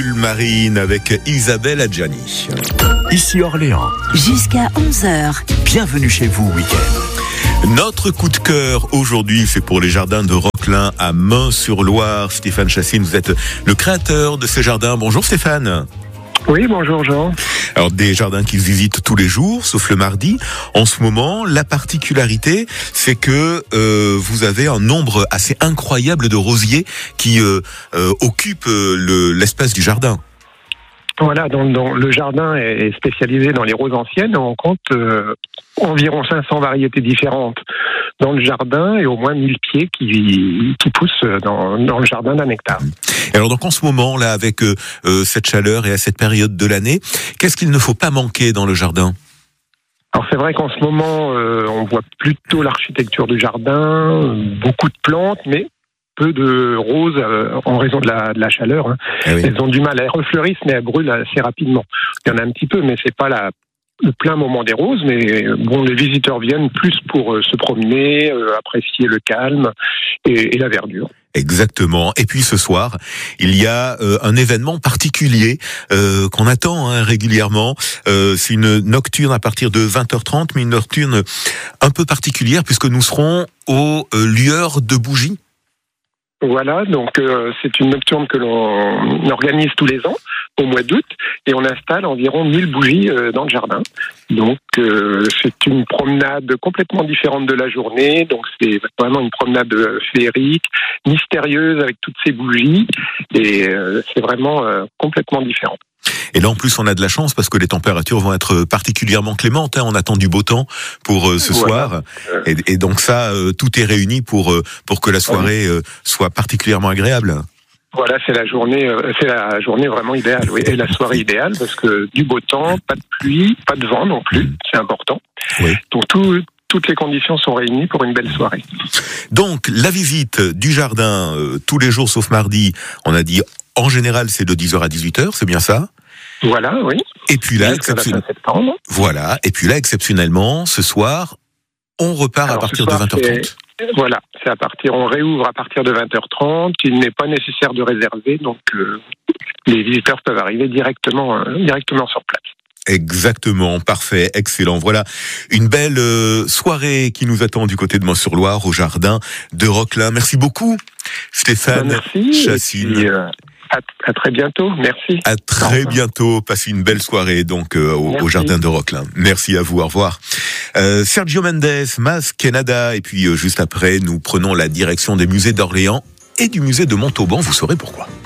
Marine avec Isabelle Adjani. Ici Orléans. Jusqu'à 11h. Bienvenue chez vous, week-end. Notre coup de cœur aujourd'hui, c'est pour les jardins de Roquelin à Meung-sur-Loire. Stéphane Chassine, vous êtes le créateur de ces jardins. Bonjour Stéphane. Oui, bonjour Jean. Alors des jardins qui se visitent tous les jours, sauf le mardi. En ce moment, la particularité, c'est que vous avez un nombre assez incroyable de rosiers qui occupent l'espace du jardin. Voilà, donc le jardin est spécialisé dans les roses anciennes. On compte environ 500 variétés différentes dans le jardin et au moins 1000 pieds qui poussent dans le jardin d'un hectare. Et alors donc en ce moment là, avec cette chaleur et à cette période de l'année, qu'est-ce qu'il ne faut pas manquer dans le jardin ? Alors c'est vrai qu'en ce moment, on voit plutôt l'architecture du jardin, beaucoup de plantes, mais peu de roses en raison de la chaleur. Hein. Ah oui. Elles ont du mal, elles refleurissent, mais elles brûlent assez rapidement. Il y en a un petit peu, mais c'est pas le plein moment des roses. Mais bon, les visiteurs viennent plus pour se promener, apprécier le calme et la verdure. Exactement. Et puis ce soir, il y a un événement particulier qu'on attend régulièrement. C'est une nocturne à partir de 20h30, mais une nocturne un peu particulière puisque nous serons aux lueurs de bougies. Voilà, donc c'est une nocturne que l'on organise tous les ans, au mois d'août, et on installe environ 1000 bougies dans le jardin. Donc c'est une promenade complètement différente de la journée, donc c'est vraiment une promenade féerique, mystérieuse avec toutes ces bougies, et c'est vraiment complètement différent. Et là, en plus, on a de la chance parce que les températures vont être particulièrement clémentes. On attend du beau temps pour ce soir. Et donc ça, tout est réuni pour que la soirée soit particulièrement agréable. Voilà, c'est la journée vraiment idéale, oui, et la soirée idéale parce que du beau temps, pas de pluie, pas de vent non plus, c'est important. Oui. Donc toutes les conditions sont réunies pour une belle soirée. Donc la visite du jardin tous les jours sauf mardi, on a dit en général c'est de 10h à 18h, c'est bien ça ? Voilà, oui. Et puis là, exceptionnellement, ce soir, on repart à partir de 20h30. Voilà, on réouvre à partir de 20h30. Il n'est pas nécessaire de réserver, donc les visiteurs peuvent arriver directement sur place. Exactement, parfait, excellent. Voilà une belle soirée qui nous attend du côté de Meung-sur-Loire au jardin de Roquelin. Merci beaucoup, Stéphane Chassine. À très bientôt, merci. À très bientôt, passez une belle soirée donc au jardin de Roquelin. Merci à vous, au revoir. Sergio Mendes, Mas Canada, et puis juste après, nous prenons la direction des musées d'Orléans et du musée de Montauban, vous saurez pourquoi.